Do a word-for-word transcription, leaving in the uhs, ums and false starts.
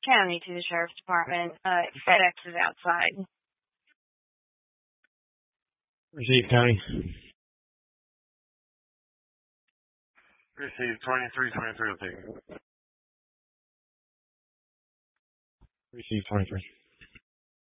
County to the Sheriff's Department. Uh, FedEx is outside. Receive, County. Receive twenty-three twenty-three, I'll take it. Receive twenty-three.